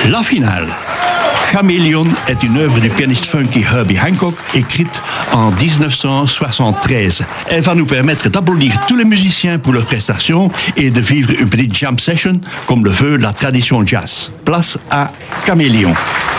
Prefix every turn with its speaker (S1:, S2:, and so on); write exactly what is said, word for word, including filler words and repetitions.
S1: La finale. Chameleon est une œuvre du pianiste funky Herbie Hancock, écrite en dix-neuf cent soixante-treize. Elle va nous permettre d'applaudir tous les musiciens pour leurs prestations et de vivre une petite jam session comme le veut la tradition jazz. Place à Chameleon.